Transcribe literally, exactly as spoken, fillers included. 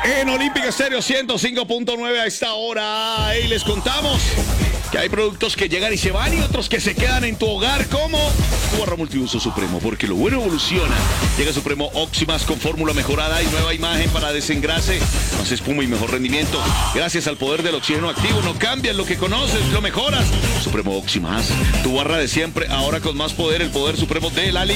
En Olímpica Estéreo ciento cinco punto nueve a esta hora. Y les contamos que hay productos que llegan y se van y otros que se quedan en tu hogar, como tu barra multiuso Supremo, porque lo bueno evoluciona. Llega Supremo Óximas con fórmula mejorada y nueva imagen para desengrase, más espuma y mejor rendimiento. Gracias al poder del oxígeno activo, no cambias lo que conoces, lo mejoras. Supremo Óximas, tu barra de siempre, ahora con más poder, el poder supremo de la